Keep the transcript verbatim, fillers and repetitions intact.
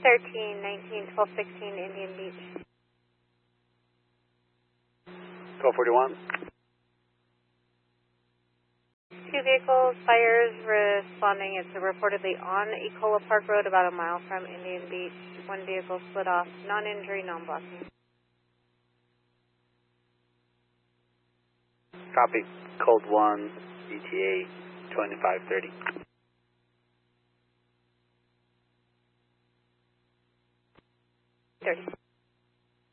thirteen, nineteen, twelve, sixteen, Indian Beach. twelve forty-one. Two vehicles, fires responding. It's reportedly on Ecola Park Road, about a mile from Indian Beach. One vehicle split off, non-injury, non-blocking. Copy. Cold one, E T A twenty-five thirty. thirty.